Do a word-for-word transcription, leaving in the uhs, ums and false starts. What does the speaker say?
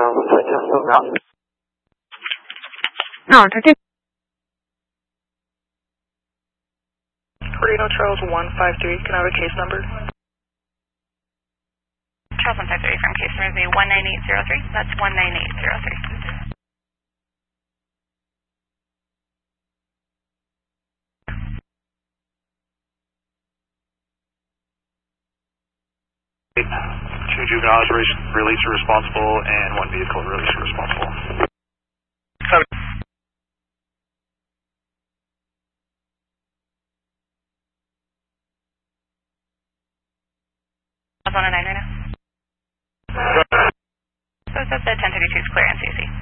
No, thirteen. Reno Charles one five three, can I have a case number? Charles one five three from case number one nine eight zero three. That's one nine eight zero three. Two juveniles released or responsible and one vehicle released or responsible. Seven. one oh nine right now. So it says that ten thirty-two is clear on C C.